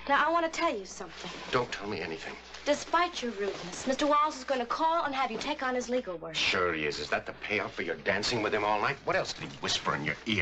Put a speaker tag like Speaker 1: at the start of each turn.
Speaker 1: Now, I want to tell you something.
Speaker 2: Don't tell me anything.
Speaker 1: Despite your rudeness, Mr. Wallace is going to call and have you take on his legal work.
Speaker 2: Sure he is. Is that the payoff for your dancing with him all night? What else did he whisper in your ear?